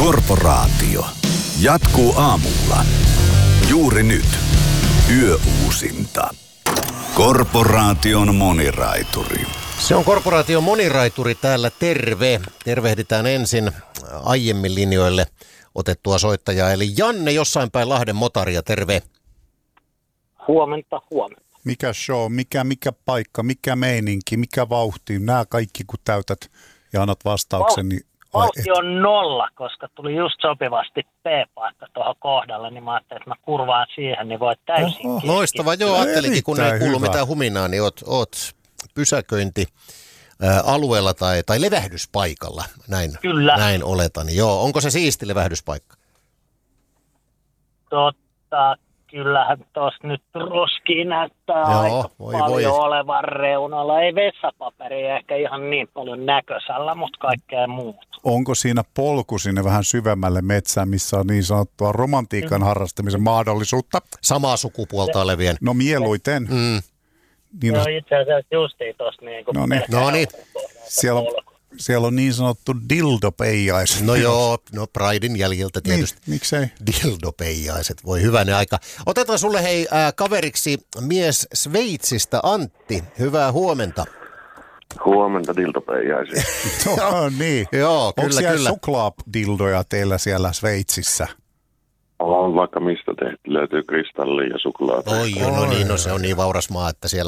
Korporaatio jatkuu aamulla. Juuri nyt. Yöuusinta. Korporaation moniraituri. Se on Korporaation moniraituri täällä, terve. Tervehditään ensin aiemmin linjoille otettua soittajaa, eli Janne jossain päin Lahden motaria, terve. Huomenta. Mikä show, mikä paikka, mikä meininki, mikä vauhti, nämä kaikki kun täytät ja annat vastauksen. Niin vauhti on 0, koska tuli just sopivasti P-paikka tuohon kohdalle, niin mä ajattelin, että mä kurvaan siihen, niin voit täysin keskittyä. Loistava, joo, ajattelinkin, kun ei kuulu mitään huminaa, niin oot pysäköintialueella tai levähdyspaikalla, näin oletan. Joo, onko se siisti levähdyspaikka? Kyllähän tuossa nyt roski näyttää aika paljon olevan reunalla. Ei vessapaperia ehkä ihan niin paljon näköisellä, mutta kaikkea muuta. Onko siinä polku sinne vähän syvemmälle metsään, missä on niin sanottua romantiikan harrastamisen mahdollisuutta? Samaa sukupuolta olevien. No mieluiten. Niin no itse asiassa justiin tuossa niin kuin Siellä on niin sanottu dildopeijaiset. No joo, Pridein jäljiltä tietysti. Niin, miksei? Dildopeijaiset, voi hyvänen aika. Otetaan sulle kaveriksi mies Sveitsistä, Antti. Hyvää huomenta. Huomenta dildopeijaiset. No niin. Joo, onko kyllä. siellä suklaadildoja teillä siellä Sveitsissä? On vaikka mistä tehty. Löytyy kristallia ja suklaata. No niin, se on niin vauras maa, että siellä